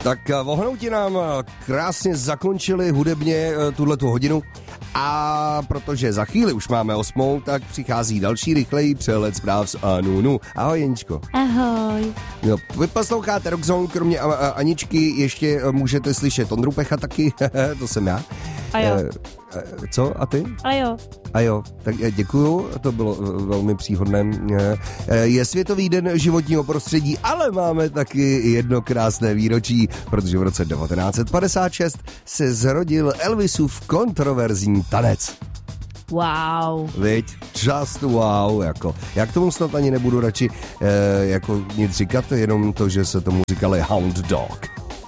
Tak Vohnouti nám krásně zakončili hudebně tuhletu hodinu a protože za chvíli už máme 8, tak přichází další rychlej přehled zpráv z Anunu. Ahoj Jeničko. Ahoj. No, vy posloucháte Rockzone, kromě Aničky ještě můžete slyšet Ondru Pecha taky, to jsem já. A jo. Co? A ty? A jo, tak děkuju, to bylo velmi příhodné. Je Světový den životního prostředí, ale máme taky jedno krásné výročí, protože v roce 1956 se zrodil Elvisův kontroverzní tanec. Wow. Viď? Just wow, jako. Já k tomu snad ani nebudu radši jako nic říkat, jenom to, že se tomu říkali Hound Dog.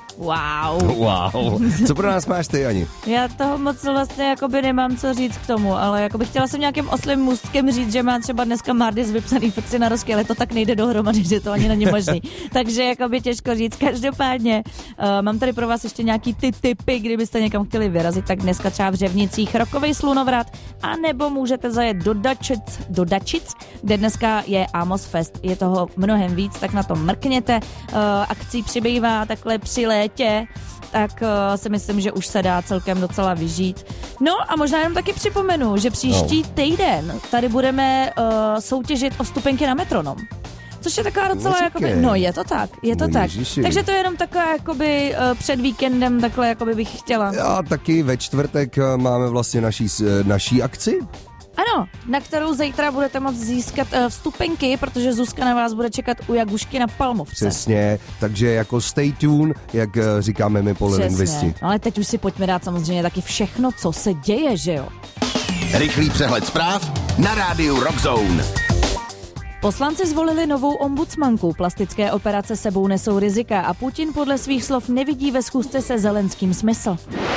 Wow. Co pro nás máš ty, Ani? Já toho moc vlastně jakoby nemám co říct k tomu, ale jakoby chtěla jsem nějakým oslým můstkem říct, že má třeba dneska Mardis vypsaný fixy na rozky, ale to tak nejde dohromady, že to ani není možný. Takže jakoby těžko říct. Každopádně mám tady pro vás ještě nějaký ty tipy, kdybyste někam chtěli vyrazit, tak dneska třeba v Řevnicích rokovej slunovrat, a nebo můžete zajet do Dačic, kde dneska je Amos Fest. Je toho mnohem víc, tak na to mrkněte. Akcí přibývá takhle při létě, tak si myslím, že už se dá celkem docela vyžít. No a možná jenom taky připomenu, že příští týden tady budeme soutěžit o stupenky na Metronom. Což je taková docela jakoby, no je to tak. Ježiši. Takže to je jenom taková jakoby před víkendem takhle jakoby bych chtěla. Já taky ve čtvrtek máme vlastně naší akci. Ano, na kterou zítra budete moct získat vstupenky, protože Zuzka na vás bude čekat u Jagušky na Palmovce. Přesně, takže jako stay tuned, jak říkáme my polilingvisti. Ale teď už si pojďme dát samozřejmě taky všechno, co se děje, že jo? Rychlý přehled zpráv na rádiu Rockzone. Poslanci zvolili novou ombudsmanku, plastické operace sebou nesou rizika a Putin podle svých slov nevidí ve schůzce se Zelenským smysl.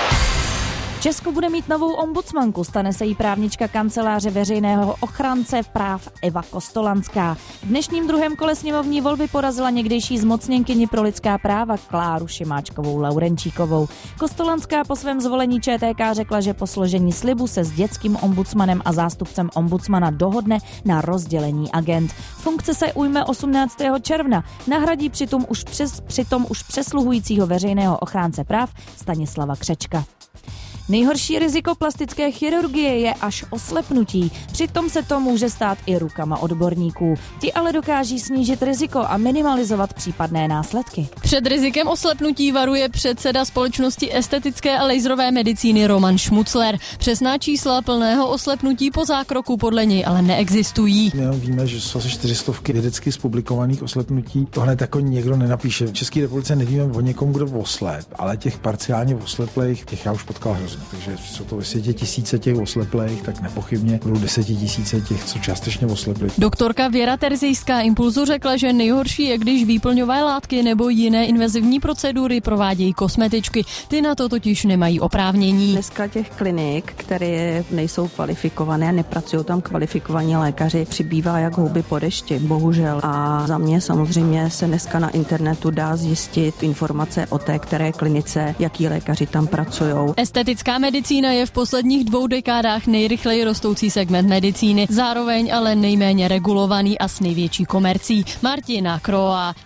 Česko bude mít novou ombudsmanku, stane se jí právnička kanceláře veřejného ochránce práv Eva Kostolanská. V dnešním druhém kole sněmovní volby porazila někdejší zmocněnkyni pro lidská práva Kláru Šimáčkovou Laurenčíkovou. Kostolanská po svém zvolení ČTK řekla, že po složení slibu se s dětským ombudsmanem a zástupcem ombudsmana dohodne na rozdělení agent. Funkce se ujme 18. června, nahradí přitom už přesluhujícího veřejného ochránce práv Stanislava Křečka. Nejhorší riziko plastické chirurgie je až oslepnutí. Přitom se to může stát i rukama odborníků. Ti ale dokáží snížit riziko a minimalizovat případné následky. Před rizikem oslepnutí varuje předseda společnosti estetické a laserové medicíny Roman Šmucler. Přesná čísla plného oslepnutí po zákroku podle něj ale neexistují. My víme, že jsou asi 400 vědecky zpublikovaných oslepnutí. Tohle tako nikdo nenapíše. V České republice nevíme o někom, kdo oslep, ale těch parciálně osleplých, těch já už potkal hrozně. Takže jsou to ve světě tisíce těch osleplých, tak nepochybně budou 10 000 těch, co částečně oslepli. Doktorka Věra Terzijská Impulzu řekla, že nejhorší je, když výplňové látky nebo jiné invazivní procedury provádějí kosmetičky. Ty na to totiž nemají oprávnění. Dneska těch klinik, které nejsou kvalifikované, nepracují tam kvalifikovaní lékaři, přibývá jak houby po dešti, bohužel. A za mě samozřejmě se dneska na internetu dá zjistit informace o té které klinice, jaký lékaři tam pracují. Estetická medicína je v posledních 2 dekádách nejrychleji rostoucí segment medicíny, zároveň ale nejméně regulovaný a s největší komercí. Martina Kroa.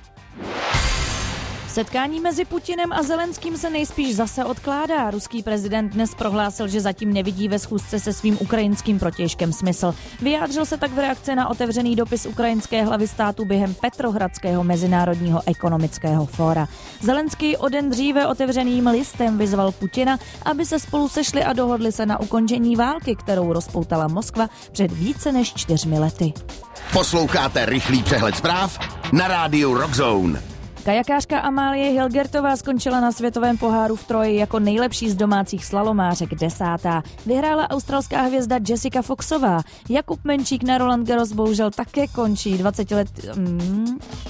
Setkání mezi Putinem a Zelenským se nejspíš zase odkládá. Ruský prezident dnes prohlásil, že zatím nevidí ve schůzce se svým ukrajinským protějškem smysl. Vyjádřil se tak v reakci na otevřený dopis ukrajinské hlavy státu během Petrohradského mezinárodního ekonomického fóra. Zelenský o den dříve otevřeným listem vyzval Putina, aby se spolu sešli a dohodli se na ukončení války, kterou rozpoutala Moskva před více než 4 lety. Posloucháte rychlý přehled zpráv na rádiu Rockzone. Kajakářka Amálie Hilgertová skončila na světovém poháru v Troji jako nejlepší z domácích slalomářek 10. Vyhrála australská hvězda Jessica Foxová. Jakub Menčík na Roland Garros bohužel také končí 20 let.